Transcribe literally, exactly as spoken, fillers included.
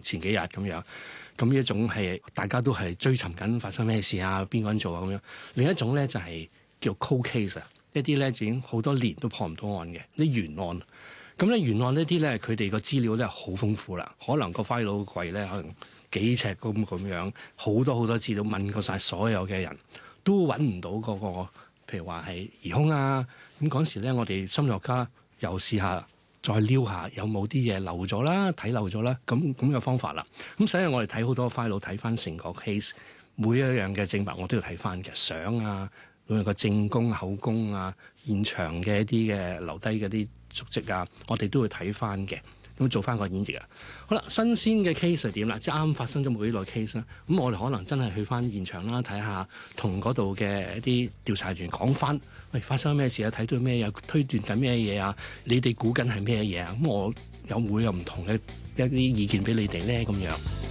前幾日咁樣。咁呢一種係大家都係追尋緊發生咩事啊，邊個人做啊咁樣。另一種咧就係、是、叫 cold case 啊，一啲咧已經好多年都破唔到案嘅啲懸案。咁咧懸案呢啲咧佢哋個資料咧好豐富啦，可能個 file 櫃咧可能幾尺咁咁樣，好多好多資料問過晒所有嘅人，都揾唔到嗰、那個譬如話係疑兇啊。咁嗰時咧我哋心理學家又試下。再撩下有冇啲嘢漏咗啦，睇漏咗啦，咁咁嘅方法啦。咁所以我哋睇好多 file，睇翻成個 case，每一樣嘅證物我都要睇翻嘅相啊，每一個證供、口供啊，現場嘅一啲嘅留低嗰啲足跡啊，我哋都會睇翻嘅。咁做翻個演繹啊。好啦，新鮮嘅 case 係點啦？即係啱發生咗冇幾耐 case 啦。咁我哋可能真係去翻現場啦，睇下同嗰度嘅一啲調查員講翻，喂，發生咩事啊？睇到咩嘢？推斷緊咩嘢啊？你哋估緊係咩嘢啊？咁我有會有唔同嘅一啲意見俾你哋咧，咁樣。